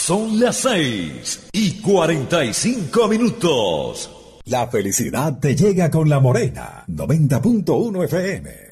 Son las 6:45. La felicidad te llega con La Morena, 90.1 FM.